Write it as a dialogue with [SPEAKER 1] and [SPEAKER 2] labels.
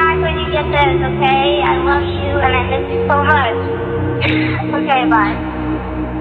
[SPEAKER 1] back when you get this, okay? I love you and I miss you so much. Okay, bye.